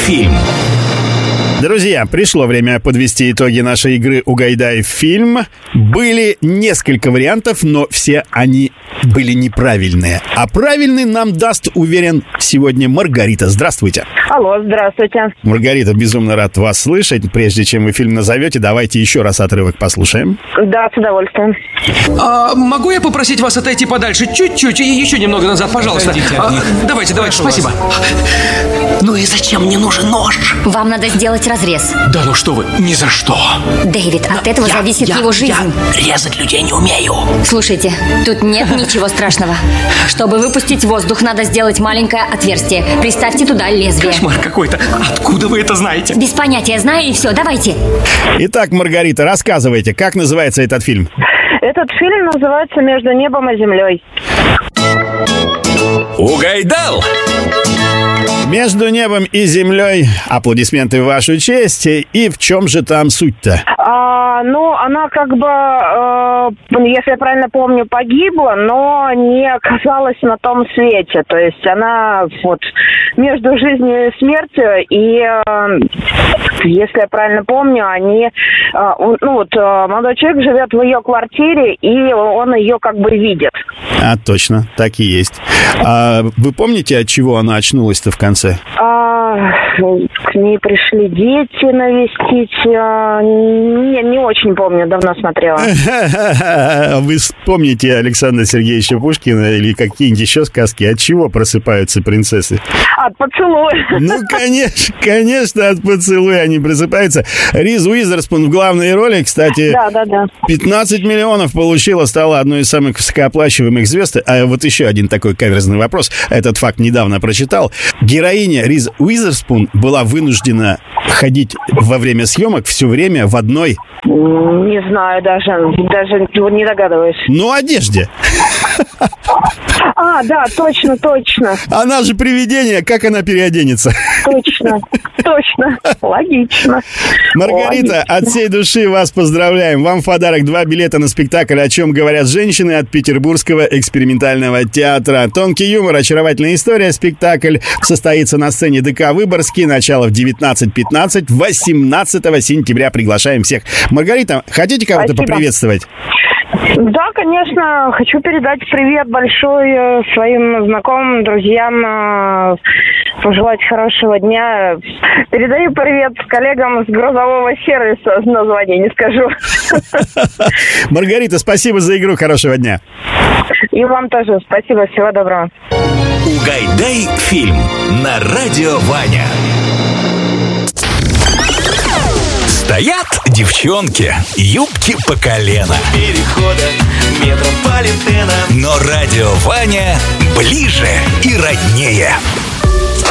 фильм. Друзья, пришло время подвести итоги нашей игры «Угадай фильм». Были несколько вариантов, но все они были неправильные. А правильный нам даст, уверен, сегодня Маргарита. Здравствуйте. Алло, здравствуйте. Маргарита, безумно рад вас слышать. Прежде чем вы фильм назовете, давайте еще раз отрывок послушаем. Да, с удовольствием. Могу я попросить вас отойти подальше? Чуть-чуть, еще немного назад, пожалуйста. Давайте, спасибо. Ну и зачем мне нужен нож? Вам надо сделать разрез. Да ну что вы, ни за что. Дэвид, от этого зависит его жизнь. Я резать людей не умею. Слушайте, тут нет ничего страшного. Чтобы выпустить воздух, надо сделать маленькое отверстие. Приставьте туда лезвие. Кошмар какой-то. Откуда вы это знаете? Без понятия, знаю, и все, давайте. Итак, Маргарита, рассказывайте, как называется этот фильм? Этот фильм называется «Между небом и землей». Угайдал! «Между небом и землей». Аплодисменты в вашу честь. И в чем же там суть-то? Она как бы, если я правильно помню, погибла, но не оказалась на том свете. То есть она вот между жизнью и смертью. И, если я правильно помню, молодой человек живет в ее квартире, и он ее как бы видит. Точно, так и есть. Вы помните, от чего она очнулась-то в конце? К ней пришли дети навестить. Не очень помню, давно смотрела. Вы вспомните Александра Сергеевича Пушкина или какие-нибудь еще сказки. От чего просыпаются принцессы? От поцелуя. Ну, конечно, от поцелуя они просыпаются. Риз Уизерспун в главной роли, кстати, да. 15 миллионов получила, стала одной из самых высокооплачиваемых звезд. А вот еще один такой каверзный вопрос. Этот факт недавно прочитал. Героиня Риз Уизерспун была вынуждена ходить во время съемок все время в одной... Не знаю даже не догадываюсь. Одежде. Да, точно. Она же привидение, как она переоденется? Точно, логично. Маргарита, от всей души вас поздравляем. Вам в подарок 2 билета на спектакль «О чем говорят женщины» от Петербургского экспериментального театра. Тонкий юмор, очаровательная история. Спектакль состоится на сцене ДК «Выборгский». Начало в 19:15. 18 сентября приглашаем всех. Маргарита, хотите кого-то поприветствовать? Да, конечно. Хочу передать привет большой своим знакомым, друзьям, пожелать хорошего дня. Передаю привет коллегам с грузового сервиса, название не скажу. Маргарита, спасибо за игру, хорошего дня. И вам тоже спасибо, всего доброго. Угайдай фильм на Радио Ваня. Стоят девчонки, юбки по колено. Перехода метрополитена. Но Радио Ваня ближе и роднее.